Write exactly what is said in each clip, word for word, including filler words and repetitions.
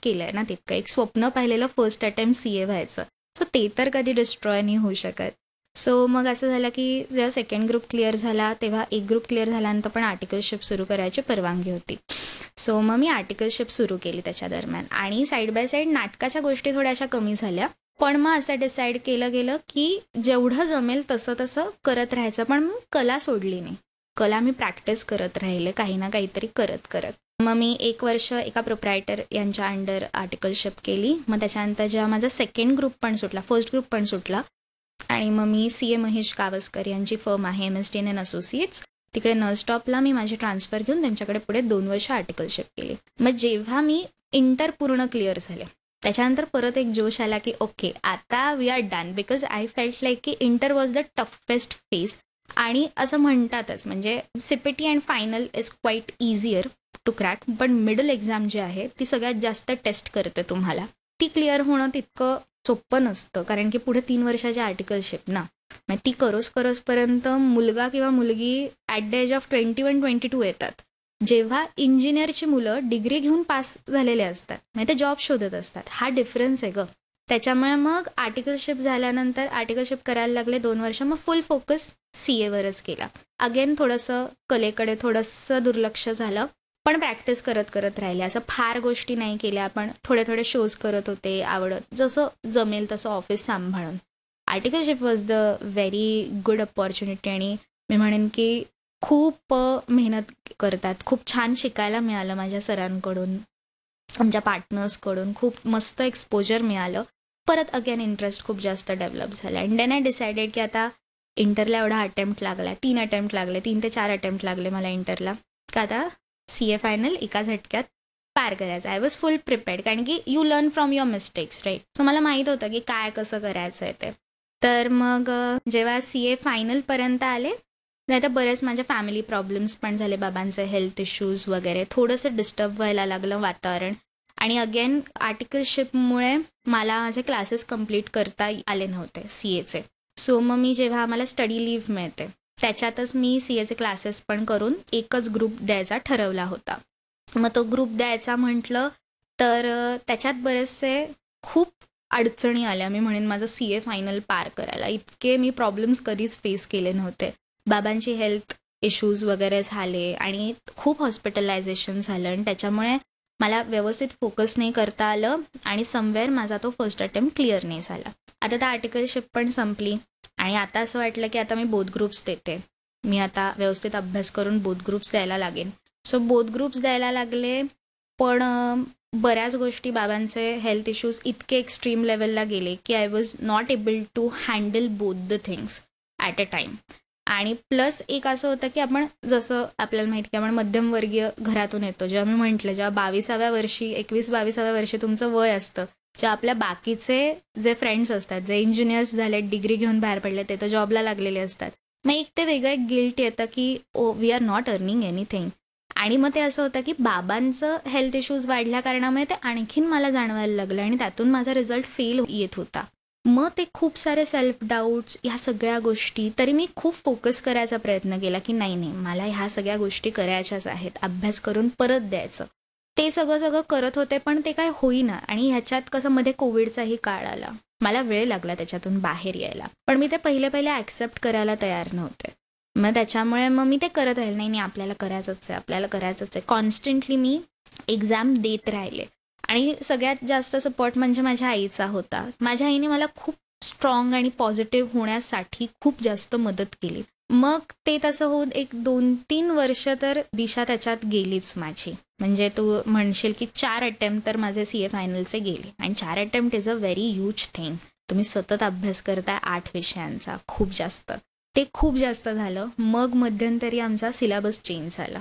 केलंय ना तितकं, एक स्वप्न पाहिलेलं फर्स्ट अटेम्प्ट सी ए व्हायचं, सो ते तर कधी डिस्ट्रॉय नाही होऊ शकत. सो मग असं झालं की जेव्हा सेकंड ग्रुप क्लिअर झाला तेव्हा एक ग्रुप क्लिअर झाल्यानंतर पण आर्टिकलशिप सुरू करायची परवानगी होती. सो मग मी आर्टिकलशिप सुरू केली त्याच्या दरम्यान, आणि साईड बाय साईड नाटकाच्या गोष्टी थोड्याशा कमी झाल्या. पण मग असं डिसाईड केलं गेलं की जेवढं जमेल तसं तसं करत राहायचं, पण मग कला सोडली नाही. कला मी प्रॅक्टिस करत राहिले, काही ना काहीतरी करत करत. मग मी एक वर्ष एका प्रोप्रायटर यांच्या अंडर आर्टिकलशिप केली. मग त्याच्यानंतर जेव्हा माझा सेकंड ग्रुप पण सुटला, फर्स्ट ग्रुप पण सुटला, आणि मग मी सी ए महेश गावस्कर यांची फर्म आहे M S T N associates, तिकडे नर्सटॉपला मी माझी ट्रान्सफर घेऊन त्यांच्याकडे पुढे दोन वर्ष आर्टिकलशिप केली. मग जेव्हा मी इंटर पूर्ण क्लिअर झाले त्याच्यानंतर परत एक जोश आला की ओके आता we R done, because I felt like की inter was the toughest phase. आणि असं म्हणतातच म्हणजे CPT and final is quite easier to crack, पण मिडल एक्झाम जी आहे ती सगळ्यात जास्त टेस्ट करते तुम्हाला. ती क्लिअर होणं तितकं सोपं नसतं, कारण की पुढे तीन वर्षाची आर्टिकलशिप ना, मग ती करोस करोसपर्यंत मुलगा किंवा मुलगी at the age of twenty one twenty two येतात, जेव्हा इंजिनियरची मुलं डिग्री घेऊन पास झालेले असतात, म्हणजे ते जॉब शोधत असतात. हा डिफरन्स आहे ग. त्याच्यामुळे मग आर्टिकलशिप झाल्यानंतर आर्टिकलशिप करायला लागले दोन वर्ष, मग फुल फोकस सी एवरच केला. अगेन थोडंसं कलेकडे थोडंसं दुर्लक्ष झालं, पण प्रॅक्टिस करत करत राहिले. असं फार गोष्टी नाही केल्या, पण थोडे थोडे शोज करत होते आवडत, जसं जमेल तसं ऑफिस सांभाळून. Articleship was the very good opportunity, आणि मी म्हणेन की खूप मेहनत करतात, खूप छान शिकायला मिळालं माझ्या सरांकडून, आमच्या पार्टनर्सकडून खूप मस्त एक्सपोजर मिळालं. परत अगेन इंटरेस्ट खूप जास्त डेव्हलप झाला, अँड देन आय डिसायडेड की आता इंटरला एवढा अटेम्प्ट लागला, तीन अटेम्प्ट लागले, तीन ते चार अटेम्प्ट लागले मला इंटरला, का आता सी ए फायनल एका झटक्यात पार करायचं. आय वॉज फुल प्रिपेअर्ड, कारण की you learn from your mistakes, right. So मला माहीत होतं की काय कसं करायचं आहे ते. तर मग जेव्हा सी ए फायनलपर्यंत आले नाही तर बरेच माझ्या फॅमिली प्रॉब्लेम्स पण झाले, बाबांचे हेल्थ इश्यूज वगैरे, थोडंसं डिस्टर्ब व्हायला लागलं वातावरण. आणि अगेन आर्टिकलशिपमुळे मला माझे क्लासेस कम्प्लीट करता आले नव्हते सी एचे. सो मग मी जेव्हा आम्हाला स्टडी लिव्ह मिळते त्याच्यातच मी सी एचे क्लासेस पण करून एकच ग्रुप द्यायचा ठरवला होता. मग तो ग्रुप द्यायचा म्हटलं तर त्याच्यात बरेचसे खूप अडचणी आल्या. मी म्हणेन माझं सी ए फायनल पार करायला इतके मी प्रॉब्लेम्स कधीच फेस केले नव्हते. बाबांची हेल्थ इश्यूज वगैरे झाले आणि खूप हॉस्पिटलायझेशन झालं, आणि त्याच्यामुळे मला व्यवस्थित फोकस नाही करता आलं, आणि समवेअर माझा तो फर्स्ट अटेम्प्ट क्लिअर नाही झाला. आता त्या आर्टिकलशिप पण संपली, आणि आता असं वाटलं की आता मी बोथ ग्रुप्स देते, मी आता व्यवस्थित अभ्यास करून बोथ ग्रुप्स द्यायला लागेन. सो बोथ ग्रुप्स द्यायला लागले, पण बऱ्याच गोष्टी बाबांचे हेल्थ इश्यूज इतके एक्स्ट्रीम लेवलला गेले की I was not able to handle both the things at a time. आणि प्लस एक असं होतं की आपण जसं आपल्याला माहिती की आपण मध्यमवर्गीय घरातून येतो, जेव्हा मी म्हटलं जेव्हा बावीसाव्या वर्षी एकवीस बावीसाव्या वर्षी तुमचं वय असतं, जेव्हा आपल्या बाकीचे जे फ्रेंड्स असतात, जे इंजिनियर्स झाले, डिग्री घेऊन बाहेर पडले, ते तर जॉबला लागलेले असतात, मग एक ते वेगळं एक गिल्ट येतं की O V R not earning anything. आणि मग ते असं होतं की बाबांचं हेल्थ इश्यूज वाढल्या कारणामुळे ते आणखीन मला जाणवायला लागलं, आणि त्यातून माझा रिझल्ट फेल येत होता. मग ते खूप सारे सेल्फ डाऊट्स, ह्या सगळ्या गोष्टी, तरी मी खूप फोकस करायचा प्रयत्न केला की नाही नाही मला ह्या सगळ्या गोष्टी करायच्याच आहेत, अभ्यास करून परत द्यायचं. ते सगळं सगळं करत होते, पण ते काय होईना. आणि ह्याच्यात कसं मध्ये कोविडचाही काळ आला, मला वेळ लागला त्याच्यातून बाहेर यायला, पण मी ते पहिले पहिले ॲक्सेप्ट करायला तयार नव्हते. मग त्याच्यामुळे मग मी ते करत राहिले, नाही नाही आपल्याला करायचंच आहे, आपल्याला करायचंच आहे. कॉन्स्टंटली मी एक्झाम देत राहिले, आणि सगळ्यात जास्त सपोर्ट म्हणजे माझ्या आईचा होता. माझ्या आईने मला खूप स्ट्रॉंग आणि पॉझिटिव्ह होण्यासाठी खूप जास्त मदत केली. मग ते तसं होऊन एक दोन तीन वर्ष तर दिशा त्याच्यात गेलीच माझी. म्हणजे तू म्हणशील की चार अटेम्प्ट तर माझे सी ए फायनलचे गेले, आणि चार attempt is a very huge thing. तुम्ही सतत अभ्यास करताय आठ विषयांचा, खूप जास्त, ते खूप जास्त झालं. मग मध्यंतरी आमचा सिलेबस चेंज झाला,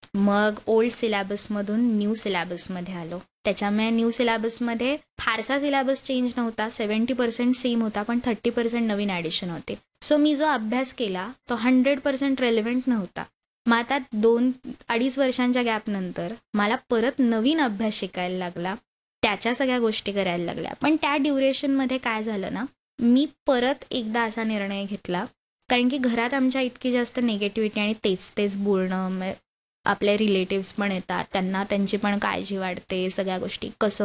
मग ओल्ड सिलेबसमधून न्यू सिलेबसमध्ये आलो. त्याच्यामुळे न्यू सिलेबसमध्ये फारसा सिलेबस चेंज नव्हता, सेवन्टी पर्सेंट सेम होता, पण थर्टी पर्सेंट नवीन ॲडिशन होते. सो मी जो अभ्यास केला तो हंड्रेड पर्सेंट रेलिव्हंट नव्हता. मग आता दोन अडीच वर्षांच्या गॅपनंतर मला परत नवीन अभ्यास शिकायला लागला, त्याच्या सगळ्या गोष्टी करायला लागल्या. पण त्या ड्युरेशनमध्ये काय झालं ना, मी परत एकदा असा निर्णय घेतला, कारण की घरात आमच्या इतकी जास्त निगेटिव्हिटी आणि तेच तेच बोलणं, आपले रिलेटिव्स पण येतात, त्यांना त्यांची पण काळजी वाटते, सगळ्या गोष्टी कसं